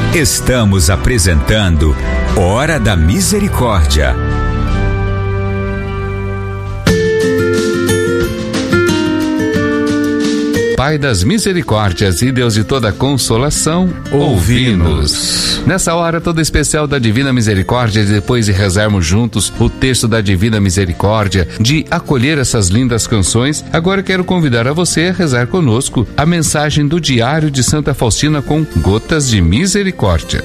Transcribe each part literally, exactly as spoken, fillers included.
Estamos apresentando Hora da Misericórdia. Pai das misericórdias e Deus de toda consolação, ouvi-nos. Nessa hora toda especial da Divina Misericórdia, depois de rezarmos juntos o texto da Divina Misericórdia, de acolher essas lindas canções, agora quero convidar a você a rezar conosco a mensagem do Diário de Santa Faustina com Gotas de Misericórdia.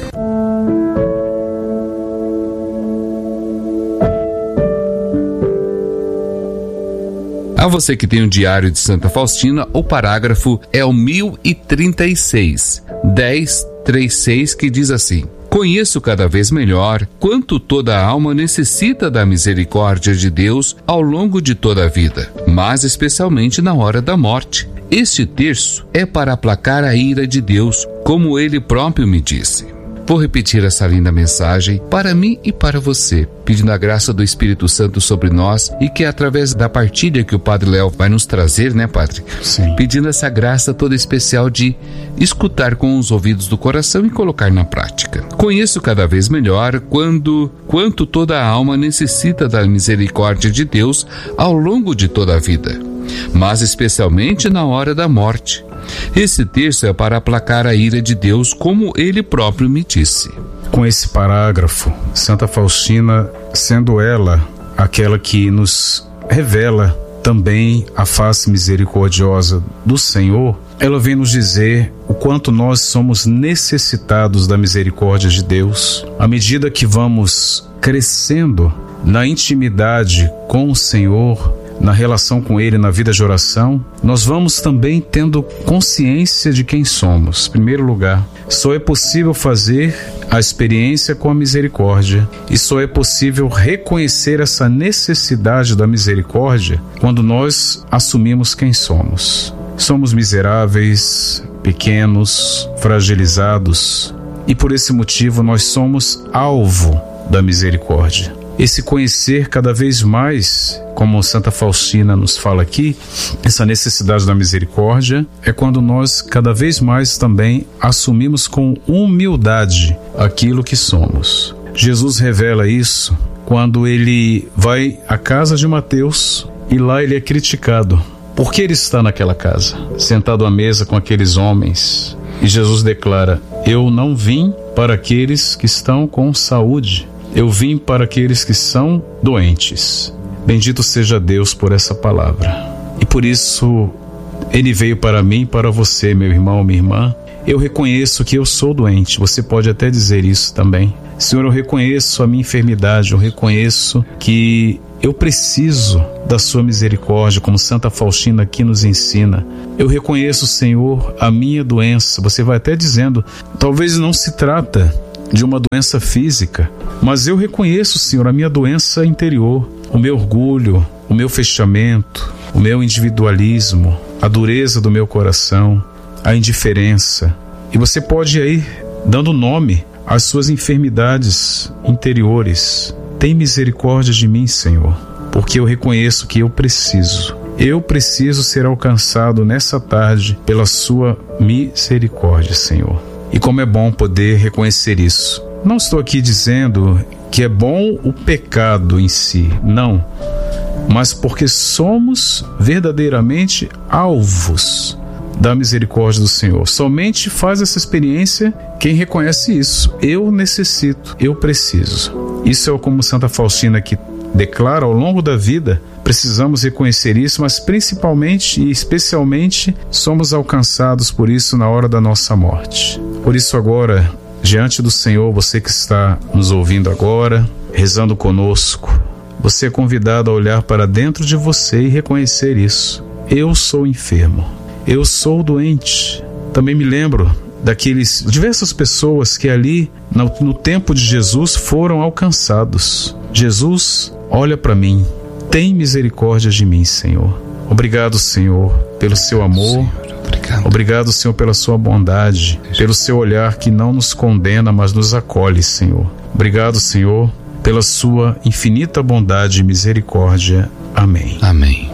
A você que tem o Diário de Santa Faustina, o parágrafo é o mil e trinta e seis, dez, trinta e seis, que diz assim: conheço cada vez melhor quanto toda alma necessita da misericórdia de Deus ao longo de toda a vida, mas especialmente na hora da morte. Este terço é para aplacar a ira de Deus, como ele próprio me disse. Vou repetir essa linda mensagem para mim e para você, pedindo a graça do Espírito Santo sobre nós e que através da partilha que o Padre Léo vai nos trazer, né, Padre? Sim. Pedindo essa graça toda especial de escutar com os ouvidos do coração e colocar na prática. Conheço cada vez melhor quando, quanto toda a alma necessita da misericórdia de Deus ao longo de toda a vida, mas especialmente na hora da morte. Esse terço é para aplacar a ira de Deus, como ele próprio me disse. Com esse parágrafo, Santa Faustina, sendo ela aquela que nos revela também a face misericordiosa do Senhor, ela vem nos dizer o quanto nós somos necessitados da misericórdia de Deus. À medida que vamos crescendo na intimidade com o Senhor, na relação com Ele, na vida de oração, nós vamos também tendo consciência de quem somos. Em primeiro lugar, só é possível fazer a experiência com a misericórdia e só é possível reconhecer essa necessidade da misericórdia quando nós assumimos quem somos. Somos miseráveis, pequenos, fragilizados, e por esse motivo nós somos alvo da misericórdia. Esse conhecer cada vez mais, como Santa Faustina nos fala aqui, essa necessidade da misericórdia, é quando nós cada vez mais também assumimos com humildade aquilo que somos. Jesus revela isso quando ele vai à casa de Mateus e lá ele é criticado. Por que ele está naquela casa, sentado à mesa com aqueles homens? E Jesus declara: eu não vim para aqueles que estão com saúde, eu vim para aqueles que são doentes. Bendito seja Deus por essa palavra. E por isso, Ele veio para mim e para você, meu irmão, minha irmã. Eu reconheço que eu sou doente. Você pode até dizer isso também. Senhor, eu reconheço a minha enfermidade. Eu reconheço que eu preciso da sua misericórdia, como Santa Faustina aqui nos ensina. Eu reconheço, Senhor, a minha doença. Você vai até dizendo, talvez não se trata de uma doença física, mas eu reconheço, Senhor, a minha doença interior, o meu orgulho, o meu fechamento, o meu individualismo, a dureza do meu coração, a indiferença. E você pode ir dando nome às suas enfermidades interiores. Tem misericórdia de mim, Senhor, porque eu reconheço que eu preciso. Eu preciso ser alcançado nessa tarde pela sua misericórdia, Senhor. E como é bom poder reconhecer isso. Não estou aqui dizendo que é bom o pecado em si, não. Mas porque somos verdadeiramente alvos da misericórdia do Senhor. Somente faz essa experiência quem reconhece isso. Eu necessito, eu preciso. Isso é como Santa Faustina que declara ao longo da vida. Precisamos reconhecer isso, mas principalmente e especialmente somos alcançados por isso na hora da nossa morte. Por isso agora, diante do Senhor, você que está nos ouvindo agora, rezando conosco, você é convidado a olhar para dentro de você e reconhecer isso. Eu sou enfermo, eu sou doente. Também me lembro daqueles diversas pessoas que ali no, no tempo de Jesus foram alcançados. Jesus, olha para mim, tem misericórdia de mim, Senhor. Obrigado, Senhor, pelo seu amor. Obrigado. Obrigado, Senhor, pela sua bondade, pelo seu olhar que não nos condena, mas nos acolhe, Senhor. Obrigado, Senhor, pela sua infinita bondade e misericórdia. Amém. Amém.